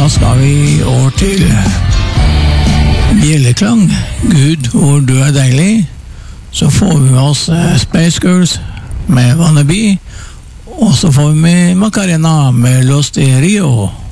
Da skal vi over til bjelleklang. Gud, hvor du er deilig. Så får vi med oss Space Girls med Wannabe, og så får vi med Macarena med Los de Rio.